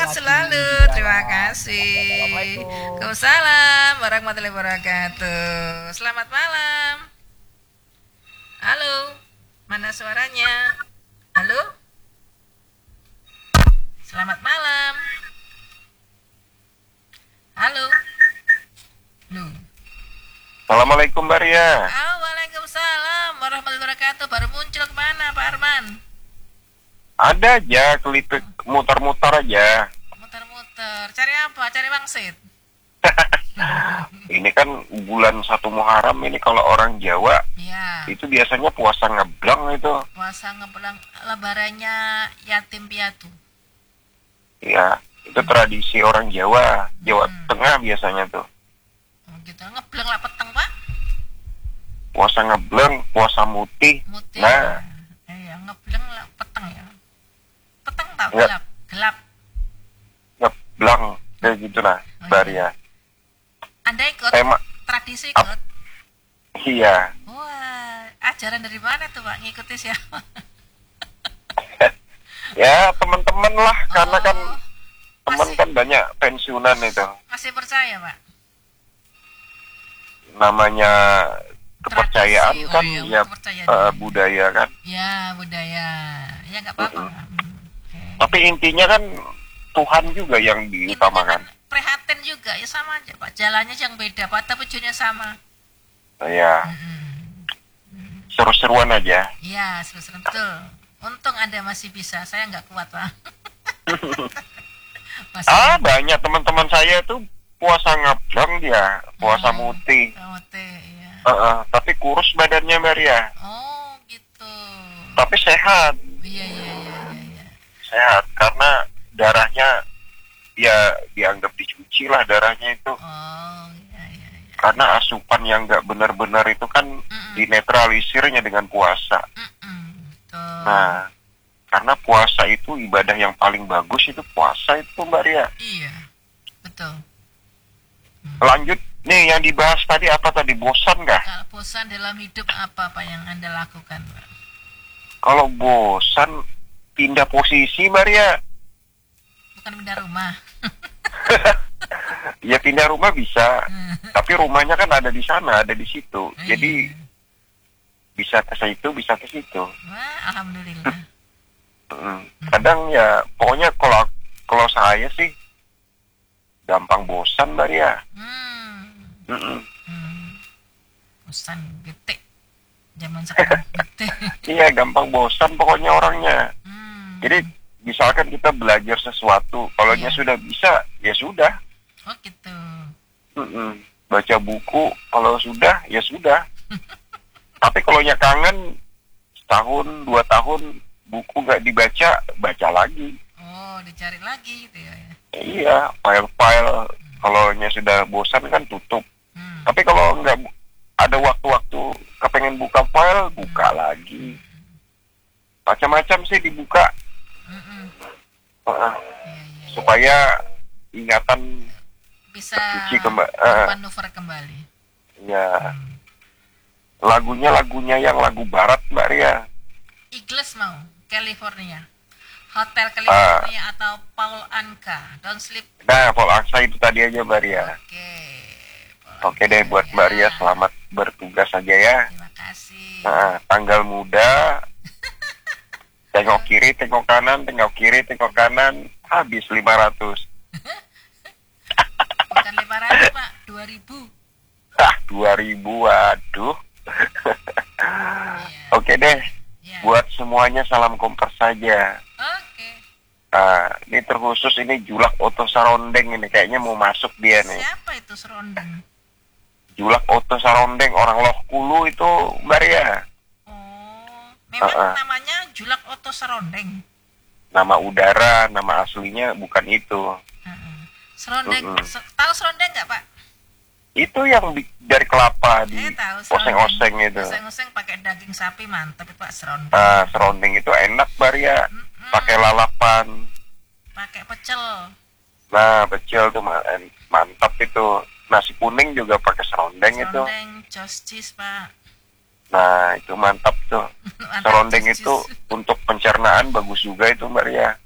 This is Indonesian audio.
Sehat selalu. Terima kasih. Assalamualaikum. Waalaikumsalam warahmatullahi wabarakatuh. Selamat malam. Halo. Mana suaranya? Halo. Selamat malam. Halo. Loh. Assalamualaikum Maria. Oh, waalaikumsalam warahmatullahi wabarakatuh. Baru muncul kemana Pak Arman? Ada aja kelipet muter-muter aja. Muter-muter. Cari apa? Cari wangsit. Ini kan bulan 1 Muharram ini kalau orang Jawa Ya. itu biasanya puasa ngebleng itu. Puasa ngebelang lebarannya yatim piatu. Ya, itu tradisi orang Jawa, Jawa Tengah biasanya tuh. Oh, gitu. Ngebleng lah peteng, Pak. Puasa ngebleng, puasa mutih. Mutih. Nah, Iya, ngebleng lah peteng ya. Peteng tau Nggak. gelap. Gelap. ngebleng kayak gitu nah, Oh, Maria. Anda ikut Tema tradisi ikut? iya. Wah, ajaran dari mana tuh, Pak? Ngikuti siapa? Ya, teman-teman lah karena kan Oh, teman masih- kan banyak pensiunan itu. Masih percaya, Pak? Namanya kepercayaan Tradisi, kan iya, ya kepercayaan. budaya kan. Ya, budaya. Ya nggak apa-apa. Pak. Oke. Tapi intinya kan Tuhan juga yang Intinya diutamakan. kan prihatin juga, ya sama aja, Pak. Jalannya yang beda, Pak, tapi tujuannya sama. Ya, seru-seruan aja. Iya, seru-seru betul. Untung Anda masih bisa, saya nggak kuat, Pak. Masih Banyak teman-teman saya tuh puasa ngebleng dia, puasa mutih. Kamote, iya. Tapi kurus badannya Maria. Oh, gitu. Tapi sehat, Iya, iya, iya, iya, iya. sehat karena darahnya ya dianggap dicuci lah darahnya itu. Oh, iya, iya, iya. Karena asupan yang nggak benar-benar itu kan dinetralisirnya dengan puasa. Betul. Nah, karena puasa itu ibadah yang paling bagus itu puasa itu Mbak Ria. Iya, betul. Lanjut nih yang dibahas tadi apa tadi, bosan nggak? Kalau bosan dalam hidup apa Pak yang Anda lakukan, Pak? Kalau bosan pindah posisi Mbak Ria. Bukan pindah rumah. Ya pindah rumah bisa, tapi rumahnya kan ada di sana, ada di situ. Jadi Iya. bisa ke situ, bisa ke situ. Wah, alhamdulillah. Kadang ya pokoknya kalau saya sih gampang bosan Mbak Ria. Mm-mm. Bosan gede. Zaman sekarang gede. Iya gampang bosan pokoknya orangnya. Hmm. Jadi misalkan kita belajar sesuatu, kalau Iya. sudah bisa ya sudah. Oh gitu. Baca buku kalau sudah ya sudah. Tapi kalau kangen setahun 2 tahun buku nggak dibaca, baca lagi. Oh, dicari lagi gitu ya. Iya, file-file kalau sudah bosan kan tutup. Hmm. Tapi kalau nggak ada waktu-waktu kepengen buka file, buka lagi. Macam-macam sih dibuka. Iya, iya. Supaya ingatan Bisa tercuci kembali. manuver kembali. Ya, lagunya yang lagu barat Mbak Ria. Eagles mau, California. Hotel California atau Paul Anka. Don't sleep. Nah, Paul Aksa itu tadi aja Mbak Ria. Oke. Oke deh buat Mbak Ria, selamat bertugas aja ya. Terima kasih. Nah, tanggal muda, tengok kiri, tengok kanan, tengok kiri, tengok kanan, habis 500. Bukan 500, Pak, 2000. 2000, waduh. Iya. Oke deh, Ya. buat semuanya salam kompres saja. Oke. Ini terkhusus ini Julak Oto Sarondeng ini kayaknya mau masuk dia nih. Siapa itu serondeng? Julak Oto Sarondeng, orang Loh Kulu itu Mbak Ria. Oh, memang namanya Julak Oto Serondeng. Nama udara, nama aslinya bukan itu. Serondeng, tahu serondeng nggak, Pak? Itu yang dari kelapa di Tahu oseng-oseng itu. Oseng-oseng pakai daging sapi mantap itu, Pak, serondeng. Serondeng itu enak Mbak Ria. Pakai lalapan. Pakai pecel. Nah, pecel tuh mantap itu. Nasi kuning juga pakai serondeng itu. Serondeng, jos cheese, Pak. Nah, itu mantap tuh. Mantap, Serondeng jos itu cheese. untuk pencernaan bagus juga itu Mbak Ria.